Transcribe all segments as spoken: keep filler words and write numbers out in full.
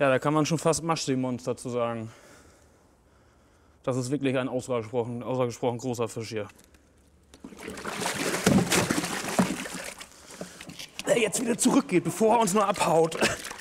Ja, da kann man schon fast Maschseemonster zu sagen. Das ist wirklich ein ausgesprochen, ausgesprochen großer Fisch hier. Der jetzt wieder zurückgeht, bevor er uns nur abhaut.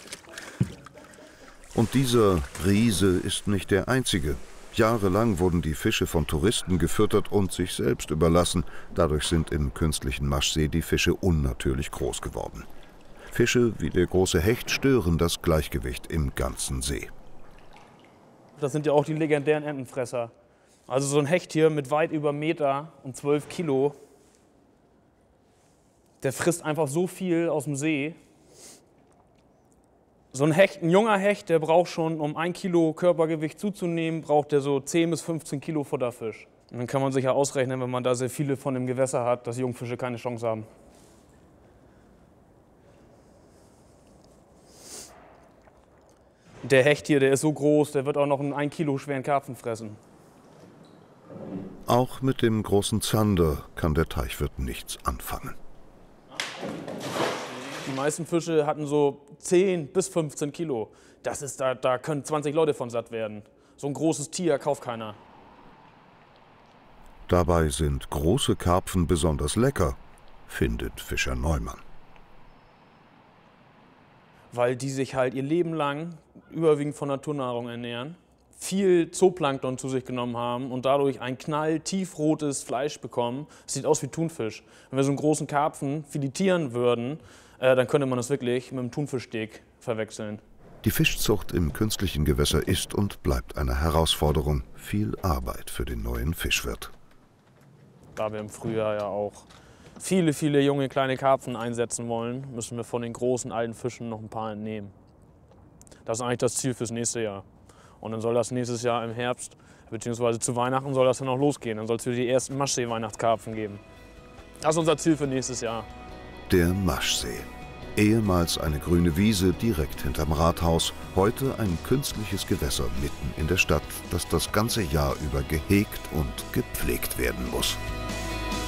Und dieser Riese ist nicht der einzige. Jahrelang wurden die Fische von Touristen gefüttert und sich selbst überlassen. Dadurch sind im künstlichen Maschsee die Fische unnatürlich groß geworden. Fische wie der große Hecht stören das Gleichgewicht im ganzen See. Das sind ja auch die legendären Entenfresser. Also so ein Hecht hier mit weit über Meter und zwölf Kilo, der frisst einfach so viel aus dem See. So ein Hecht, ein junger Hecht, der braucht schon, um ein Kilo Körpergewicht zuzunehmen, braucht der so zehn bis fünfzehn Kilo Futterfisch. Und dann kann man sich ja ausrechnen, wenn man da sehr viele von im Gewässer hat, dass Jungfische keine Chance haben. Der Hecht hier, der ist so groß, der wird auch noch einen ein Kilo schweren Karpfen fressen. Auch mit dem großen Zander kann der Teichwirt nichts anfangen. Die meisten Fische hatten so zehn bis fünfzehn Kilo. Das ist, da, da können zwanzig Leute von satt werden. So ein großes Tier kauft keiner. Dabei sind große Karpfen besonders lecker, findet Fischer Neumann. Weil die sich halt ihr Leben lang überwiegend von Naturnahrung ernähren, viel Zooplankton zu sich genommen haben und dadurch ein knalltiefrotes Fleisch bekommen. Es sieht aus wie Thunfisch. Wenn wir so einen großen Karpfen filetieren würden, äh, dann könnte man das wirklich mit einem Thunfischsteak verwechseln. Die Fischzucht im künstlichen Gewässer ist und bleibt eine Herausforderung. Viel Arbeit für den neuen Fischwirt. Da wir im Frühjahr ja auch viele, viele junge kleine Karpfen einsetzen wollen, müssen wir von den großen alten Fischen noch ein paar entnehmen. Das ist eigentlich das Ziel fürs nächste Jahr. Und dann soll das nächstes Jahr im Herbst, beziehungsweise zu Weihnachten soll das dann auch losgehen. Dann soll es wieder die ersten Maschsee-Weihnachtskarpfen geben. Das ist unser Ziel für nächstes Jahr. Der Maschsee. Ehemals eine grüne Wiese direkt hinterm Rathaus. Heute ein künstliches Gewässer mitten in der Stadt, das das ganze Jahr über gehegt und gepflegt werden muss.